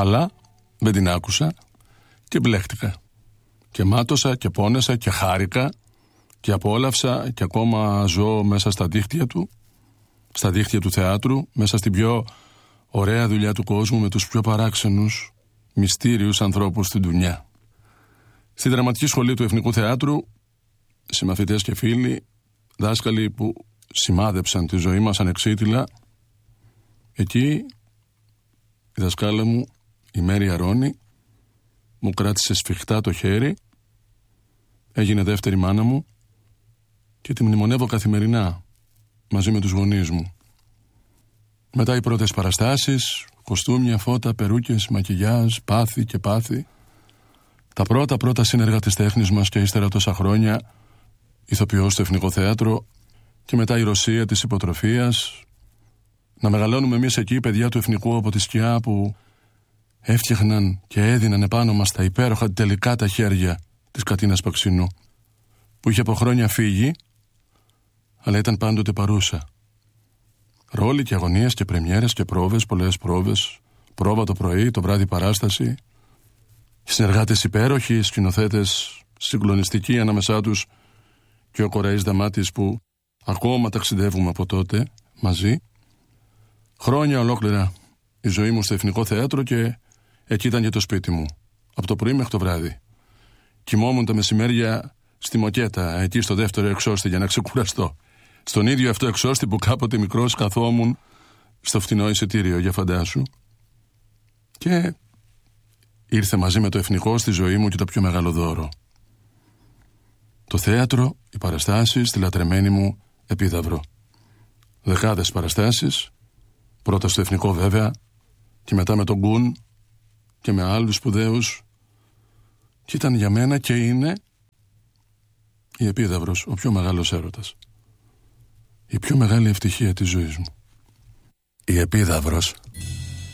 Αλλά δεν την άκουσα και μπλέχτηκα. Και μάτωσα και πόνεσα και χάρηκα και απόλαυσα και ακόμα ζω μέσα στα δίχτυα του, στα δίχτυα του θεάτρου, μέσα στην πιο ωραία δουλειά του κόσμου με τους πιο παράξενους, μυστήριους ανθρώπους στην ντουνιά. Στη δραματική σχολή του Εθνικού Θεάτρου, συμμαθητές και φίλοι, δάσκαλοι που σημάδεψαν τη ζωή μας ανεξίτηλα, εκεί η δασκάλα μου, η Μέρη Αρώνη, μου κράτησε σφιχτά το χέρι, έγινε δεύτερη μάνα μου και τη μνημονεύω καθημερινά μαζί με τους γονείς μου. Μετά οι πρώτες παραστάσεις, κοστούμια, φώτα, περούκες, μακιγιάζ, πάθη και πάθη. Τα πρώτα σύνεργα της τέχνης μας και ύστερα τόσα χρόνια, ηθοποιός στο Εθνικό Θέατρο και μετά η Ρωσία της υποτροφίας. Να μεγαλώνουμε εμείς εκεί, παιδιά του Εθνικού από τη σκιά που έφτιαχναν και έδιναν επάνω μας τα υπέροχα τελικά τα χέρια της Κατίνας Παξινού, που είχε από χρόνια φύγει, αλλά ήταν πάντοτε παρούσα. Ρόλοι και αγωνίες και πρεμιέρες και πρόβες, πολλές πρόβες, πρόβα το πρωί, το βράδυ παράσταση, συνεργάτες υπέροχοι, σκηνοθέτες συγκλονιστικοί ανάμεσά τους και ο Κοραής Δαμάτης που ακόμα ταξιδεύουμε από τότε μαζί. Χρόνια ολόκληρα η ζωή μου στο Εθνικό Θέατρο και εκεί ήταν και το σπίτι μου, από το πρωί μέχρι το βράδυ. Κοιμόμουν τα μεσημέρια στη μοκέτα, εκεί στο δεύτερο εξώστη για να ξεκουραστώ. Στον ίδιο αυτό εξώστη που κάποτε μικρός καθόμουν στο φτηνό εισιτήριο, για φαντάσου. Και ήρθε μαζί με το Εθνικό στη ζωή μου και το πιο μεγάλο δώρο. Το θέατρο, οι παραστάσεις, τη λατρεμένη μου Επίδαυρο. Δεκάδες παραστάσεις, πρώτα στο Εθνικό βέβαια και μετά με τον Γκουν και με άλλους σπουδαίους, και ήταν για μένα και είναι η Επίδαυρος ο πιο μεγάλος έρωτας, η πιο μεγάλη ευτυχία της ζωής μου. Η Επίδαυρος